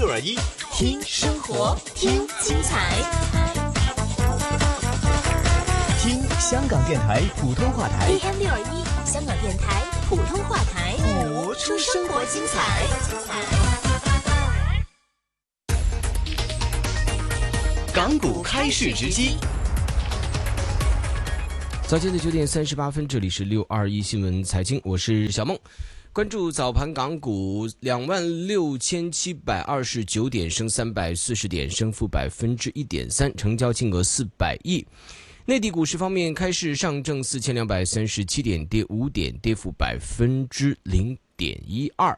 621， 听生活，听精彩， 听香港电台普通话台 AM 621，香港电台普通话台， 活出生活精彩。港股开市直击。 早间的9点38分，这里是621新闻财经，我是小梦。关注早盘港股，26729点，升340点，升幅1.3%，成交金额400亿。内地股市方面，开市上证4237点，跌5点，跌幅0.12%。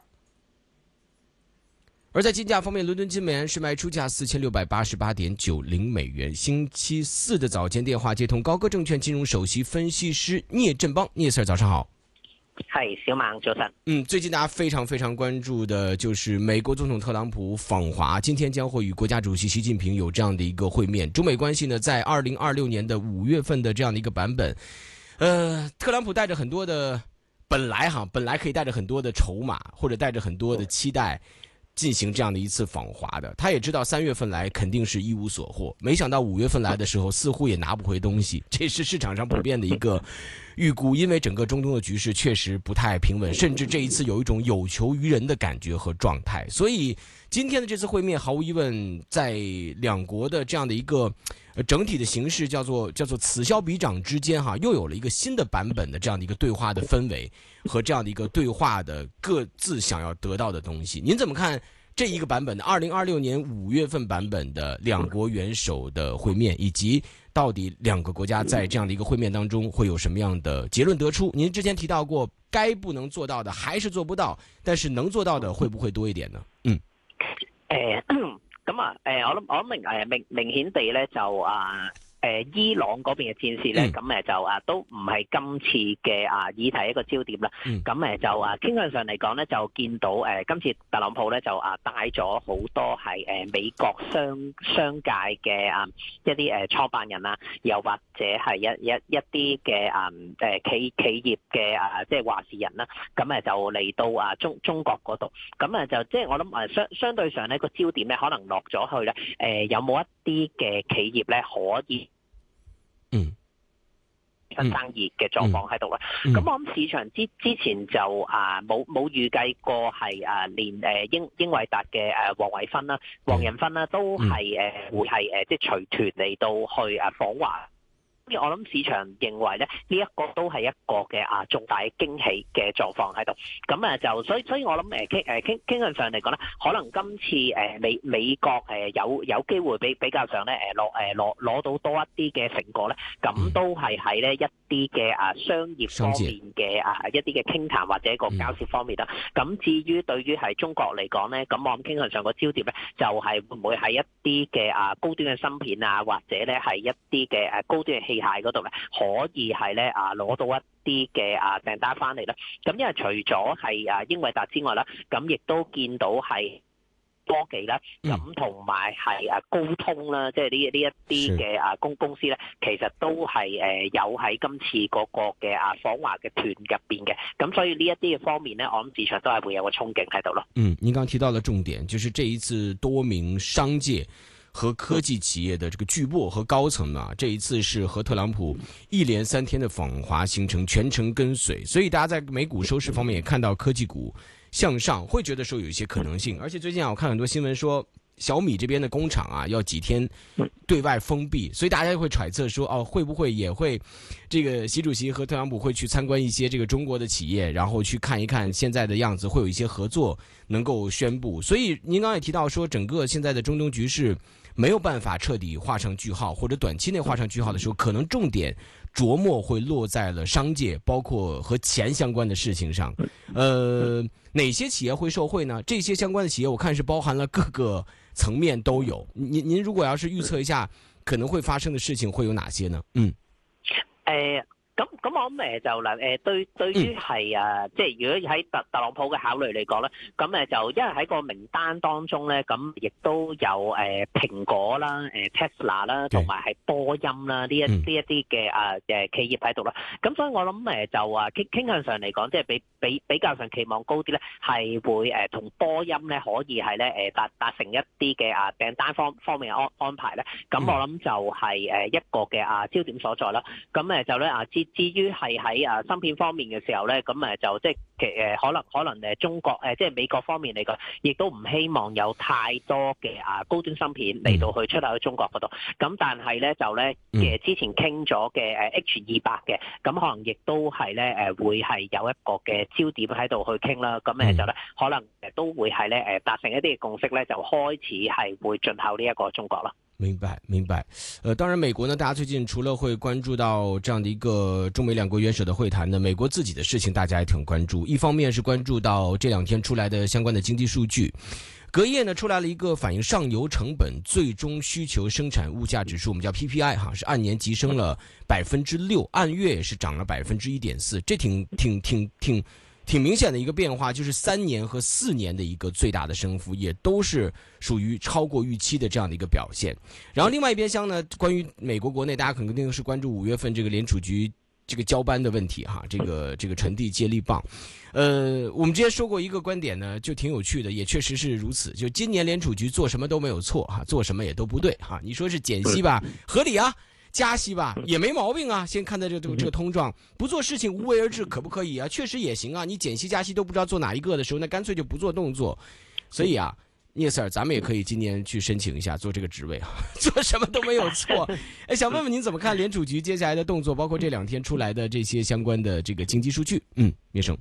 而在金价方面，伦敦金美元是卖出价4688.90美元。星期四的早间电话接通高歌证券金融首席分析师聂振邦，聂 Sir 早上好。 係小孟早晨。 最近大家非常关注的就是美国总统特朗普访华，今天将会与国家主席习近平有这样的一个会面。中美关系呢，在2026年的5月份的这样的一个版本，特朗普带着很多的本来可以带着很多的筹码，或者带着很多的期待。进行这样的一次访华的，他也知道3月份来肯定是一无所获，没想到5月份来的时候似乎也拿不回东西，这是市场上普遍的一个预估，因为整个中东的局势确实不太平稳，甚至这一次有一种有求于人的感觉和状态，所以今天的这次会面毫无疑问在两国的这样的一个整体的形势叫做此消彼长之间又有了一个新的版本的这样的一个对话的氛围和这样的一个对话的各自想要得到的东西。您怎么看这一个版本的2026年5月份版本的两国元首的会面，以及到底两个国家在这样的一个会面当中会有什么样的结论得出？您之前提到过该不能做到的还是做不到，但是能做到的会不会多一點呢？ 咁啊，我諗明顯地咧就伊朗嗰邊嘅戰事咧，咁就都唔係今次嘅議題一個焦點啦。咁就傾向上嚟講咧，就見到今次特朗普咧就帶咗好多係美國商界嘅一啲創辦人啊，又或者係一啲嘅企業嘅即係話事人啦。咁就嚟到中國嗰度，咁就即係我諗相對上咧個焦點咧可能落咗去咧有冇一啲嘅企業咧可以生意嘅狀況喺度啦，咁我諗市場之前就冇預計過係連英偉達嘅黃仁勳啦都係會係即係隨團嚟到去訪華。我諗市場認為咧呢一個都係一個嘅重大驚喜嘅狀況喺度，咁就所以我諗傾向上嚟講咧，可能今次美國有機會比較上咧攞到多一啲嘅成果咧，咁都係喺咧一啲嘅商業方面嘅一啲嘅傾談或者個交涉方面啦。咁至於對於係中國嚟講咧，咁我諗傾向上個焦點咧就係會唔會係一啲嘅高端嘅芯片或者咧係一啲嘅高端嘅器械嗰度咧，可以係咧攞到一啲嘅訂單翻嚟啦。咁因為除咗係英偉達之外啦，咁亦都見到係科技啦，咁同埋係高通啦，即係呢一啲嘅公司咧，其實都係有喺今次嗰個嘅訪華嘅團入邊嘅，咁所以呢一啲嘅方面咧，我諗市場都係會有個憧憬喺度咯。 您剛提到的重點就是這一次多名商界和科技企業的這個巨擘和高層這一次是和特朗普一連3天的訪華行程全程跟隨，所以大家在美股收市方面也看到科技股向上，會覺得說有一些可能性。而且最近我看很多新聞說小米這邊的工廠要幾天對外封閉，所以大家會揣測說會不會也會這個習主席和特朗普會去參觀一些這個中國的企業，然後去看一看現在的樣子，會有一些合作能夠宣布。所以您剛才也提到說整個現在的中東局勢沒有辦法徹底畫上句號，或者短期內畫上句號的時候，可能重點琢磨會落在了商界，包括和錢相關的事情上。哪些企業會受惠呢？這些相關的企業我看是包含了各個層面都有。您如果要是預測一下可能會發生的事情會有哪些呢？ 咁我諗就嗱對於係即係如果喺特朗普嘅考慮嚟講咧，咁就因為喺個名單當中咧，咁亦都有蘋果啦、Tesla 啦，同埋係波音啦呢一啲嘅企業喺度啦。咁所以我諗就傾向上嚟講，即係比較上期望高啲咧，係會同波音咧可以係咧達成一啲嘅訂單方面嘅安排咧。咁我諗就係一個嘅焦點所在啦。咁就咧至於係喺芯片方面嘅時候咧，咁就即係可能中國即係美國方面嚟講，亦都唔希望有太多嘅高端芯片嚟到去出口去中國嗰度。咁但係咧就咧之前傾咗嘅H200嘅，咁可能亦都係咧會係有一個嘅焦點喺度去傾啦。咁就咧可能都會係咧達成一啲嘅共識咧，就開始係會進口呢一個中國啦。 明白。當然美國呢，大家最近除了會關注到這樣的一個中美兩國元首的會談呢，美國自己的事情大家也挺關注。一方面是關注到這兩天出來的相關的經濟數據，隔夜呢出來了一個反映上游成本最終需求生產物價指數，我們叫 PPI 哈，是按年急升了6%，按月也是漲了1.4%，這挺明顯的一個變化，就是3年和4年的一個最大的升幅，也都是屬於超過預期的這樣的一個表現。然後另外一邊廂呢，關於美國國內，大家肯定是關注5月份這個聯儲局這個交班的問題哈，這個傳遞接力棒。我們之前說過一個觀點呢，就挺有趣的，也確實是如此。就今年聯儲局做什麼都沒有錯哈，做什麼也都不對哈。你說是減息吧，合理啊。加息吧也沒毛病啊，先看到這個通脹，不做事情無為而治可不可以啊？確實也行啊，你減息加息都不知道做哪一個的時候，那乾脆就不做動作。所以啊，聶 Sir，咱們也可以今年去申請一下做這個職位啊，做什麼都沒有錯。想問問您怎麼看聯儲局接下來的動作，包括這2天出來的這些相關的這個經濟數據？聶生。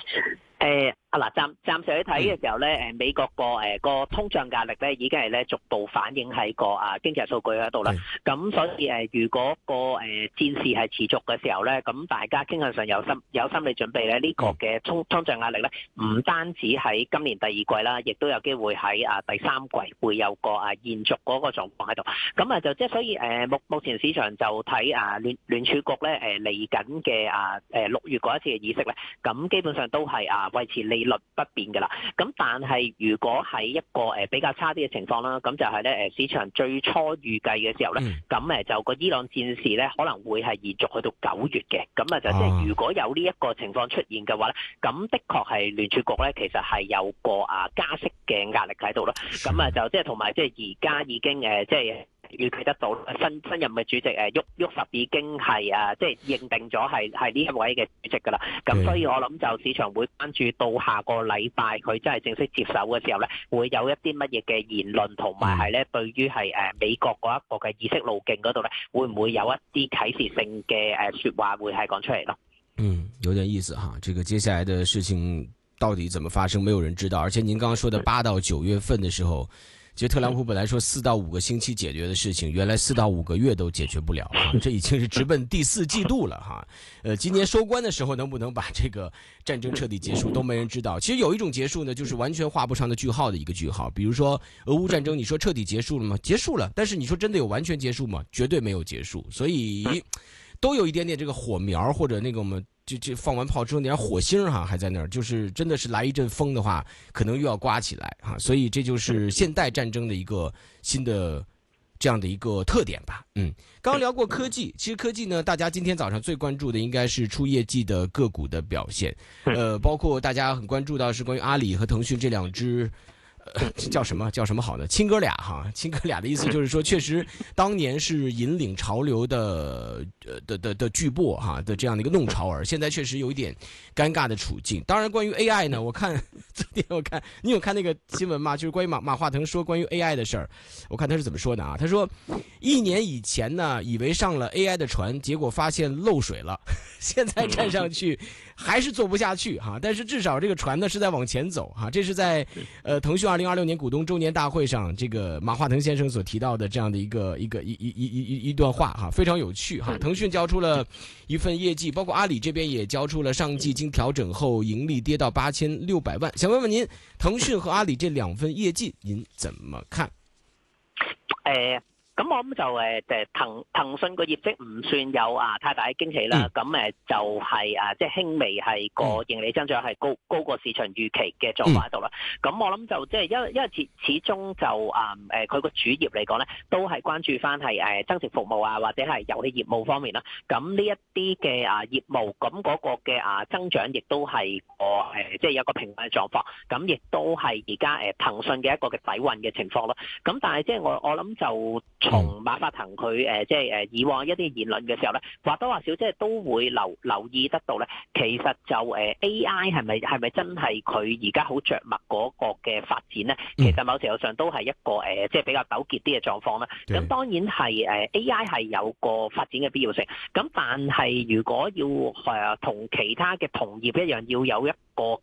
暫時去睇嘅時候咧，美國個通脹壓力咧已經係咧逐步反映喺個經濟數據嗰度啦。咁所以如果個戰事係持續嘅時候咧，咁大家傾向上有心理準備咧，呢個嘅通脹壓力咧唔單止喺今年第2季啦，亦都有機會喺第3季會有個延續嗰個狀況喺度。咁就即係所以目前市場就睇聯儲局咧嚟緊嘅6月嗰一次嘅議息咧，咁基本上都係維持利率不變嘅啦，咁但係如果係一個比較差啲嘅情況啦，咁就係咧市場最初預計嘅時候咧，咁就個伊朗戰事咧可能會係延續去到9月嘅，咁就即係如果有呢一個情況出現嘅話咧，咁的確係聯儲局咧其實係有個加息嘅壓力喺度啦，咁就即係同埋即係而家已經即係預計得到新任嘅主席沃什已經係即係認定咗係呢一位嘅主席㗎啦。咁所以我諗就市場會關注到下個禮拜佢真係正式接手嘅時候咧，會有一啲乜嘢嘅言論同埋係咧對於係美國嗰一個嘅議息路徑嗰度咧，會唔會有一啲啟示性嘅説話會係講出嚟咯？ 有點意思哈。這個接下來的事情到底怎麼發生，沒有人知道。而且您剛剛說的8到9月份的時候，其實特朗普本來說4到5個星期解決的事情，原來4到5個月都解決不了哈，這已經是直奔第4季度了哈。今年收官的時候能不能把這個戰爭徹底結束都沒人知道。其實有一種結束呢，就是完全畫不上的句號的一個句號。比如說俄烏戰爭，你說徹底結束了嗎？結束了，但是你說真的有完全結束嗎？絕對沒有結束。所以都有一點點這個火苗，或者那個我們就放完炮之後那點火星哈還在那兒，就是真的是來一陣風的話，可能又要颳起來哈。所以這就是現代戰爭的一個新的這樣的一個特點吧。剛剛聊過科技，其實科技呢，大家今天早上最關注的應該是出業績的個股的表現，包括大家很關注到是關於阿里和騰訊這兩隻。叫什麼好呢？親哥倆哈，親哥倆的意思就是說，確實當年是引領潮流的巨擘哈的這樣的一個弄潮兒，現在確實有一點尷尬的處境。當然，關於 AI 呢，我看昨天你有看那個新聞嗎？就是關於馬化騰說關於 AI 的事兒，我看他是怎麼說的啊？他說1年以前呢，以為上了 AI 的船，結果發現漏水了，現在站上去還是做不下去哈。但是至少這個船呢是在往前走哈。這是在騰訊2026年股東周年大會上，這個馬化騰先生所提到的這樣的一段話哈，非常有趣哈。騰訊交出了一份業績，包括阿里這邊也交出了上季經調整後盈利跌到8600萬。想問問您，騰訊和阿里這兩份業績您怎麼看？ 咁我諗就騰訊個業績唔算有太大嘅驚喜啦。咁就係即係輕微係個盈利增長係高過市場預期嘅狀況喺度啦。咁我諗就即係因為始終就佢個主業嚟講咧，都係關注翻係增值服務或者係遊戲業務方面啦。咁呢一啲嘅業務，咁嗰個嘅增長亦都係即係有個平穩嘅狀況。咁亦都係而家騰訊嘅一個嘅底蘊嘅情況咯。咁但係即係我諗就從馬化騰佢即係以往一啲言論嘅時候咧，或多或少即係都會留意得到咧。其實就AI 係咪真係佢而家好着墨嗰個嘅發展咧？其實某程度上都係一個即係比較糾結啲嘅狀況啦。咁當然係AI 係有個發展嘅必要性。咁但係如果要同其他嘅同業一樣，要有一個